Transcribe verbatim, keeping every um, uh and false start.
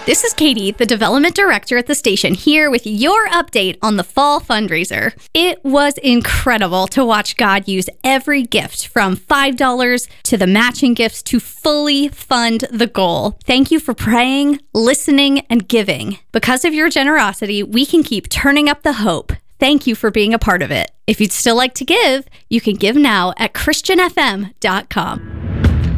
This is Katie, the development director at the station, here with your update on the fall fundraiser. It was incredible to watch God use every gift from five dollars to the matching gifts to fully fund the goal. Thank you for praying, listening, and giving. Because of your generosity, we can keep turning up the hope. Thank you for being a part of it. If you'd still like to give, you can give now at christian f m dot com.